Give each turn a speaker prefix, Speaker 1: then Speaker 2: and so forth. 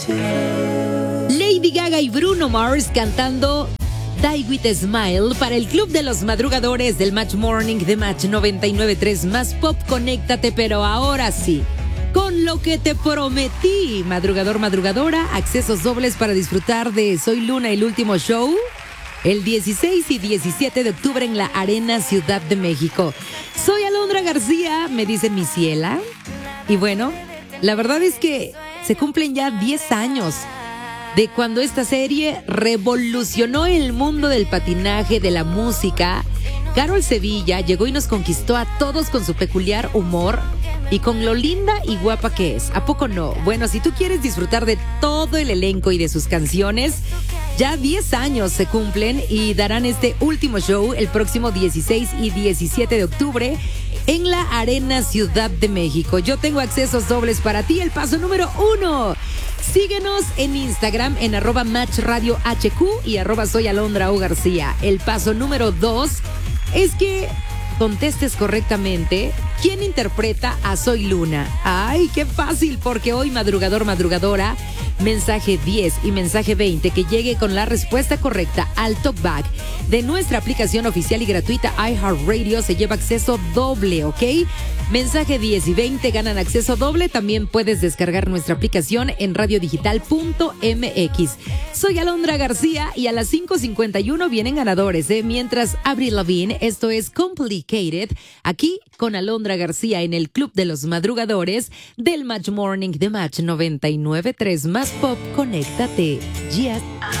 Speaker 1: Lady Gaga y Bruno Mars cantando Die With a Smile para el Club de los Madrugadores del Match Morning de Match 99.3 Más Pop. Conéctate, pero ahora sí, con lo que te prometí, madrugador, madrugadora, accesos dobles para disfrutar de Soy Luna, el último show, el 16 y 17 de octubre en la Arena Ciudad de México. Soy Alondra García, me dicen mi ciela. Y bueno, la verdad es que se cumplen ya 10 años de cuando esta serie revolucionó el mundo del patinaje, de la música. Carol Sevilla llegó y nos conquistó a todos con su peculiar humor y con lo linda y guapa que es. ¿A poco no? Bueno, si tú quieres disfrutar de todo el elenco y de sus canciones, ya 10 años se cumplen y darán este último show el próximo 16 y 17 de octubre en la Arena Ciudad de México. Yo tengo accesos dobles para ti. El paso número 1. Síguenos en Instagram en @MatchRadioHQ y @Soy Alondra O García. El paso número 2 es que contestes correctamente quién interpreta a Soy Luna. ¡Ay, qué fácil! Porque hoy, madrugador, madrugadora, mensaje 10 y mensaje 20 que llegue con la respuesta correcta al talkback de nuestra aplicación oficial y gratuita iHeartRadio se lleva acceso doble, ¿ok? Mensaje 10 y 20 ganan acceso doble. También puedes descargar nuestra aplicación en radiodigital.mx. Soy Alondra García y a las 5:51 vienen ganadores, mientras Avril Lavigne, esto es Complicated, aquí con Alondra García en el Club de los Madrugadores del Match Morning de Match 99.3 Más Pop. Conéctate. Yes.